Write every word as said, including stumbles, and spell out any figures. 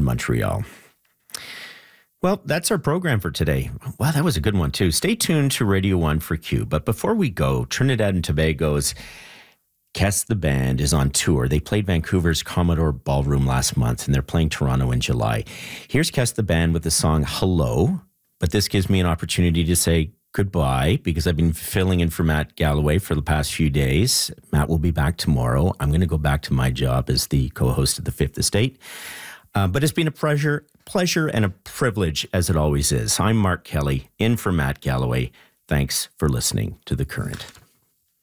Montreal. Well, that's our program for today. Wow, that was a good one, too. Stay tuned to Radio one for Q. But before we go, Trinidad and Tobago's Kes the Band is on tour. They played Vancouver's Commodore Ballroom last month, and they're playing Toronto in July. Here's Kes the Band with the song Hello. But this gives me an opportunity to say goodbye because I've been filling in for Matt Galloway for the past few days. Matt will be back tomorrow. I'm going to go back to my job as the co-host of the Fifth Estate. Uh, but it's been a pleasure, pleasure and a privilege, as it always is. I'm Mark Kelly, in for Matt Galloway. Thanks for listening to The Current.